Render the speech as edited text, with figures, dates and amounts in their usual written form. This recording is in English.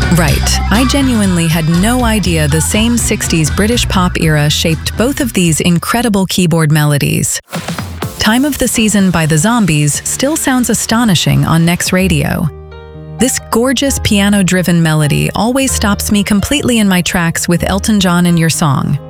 Right. I genuinely had no idea the same 60s British pop era shaped both of these incredible keyboard melodies. Time of the Season by the Zombies still sounds astonishing on Next Radio. This gorgeous piano-driven melody always stops me completely in my tracks with Elton John and Your Song.